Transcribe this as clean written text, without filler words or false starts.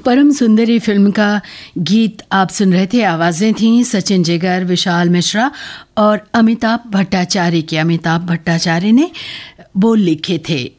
परम सुंदरी फिल्म का गीत आप सुन रहे थे। आवाज़ें थीं सचिन जिगर, विशाल मिश्रा और अमिताभ भट्टाचार्य की। अमिताभ भट्टाचार्य ने बोल लिखे थे।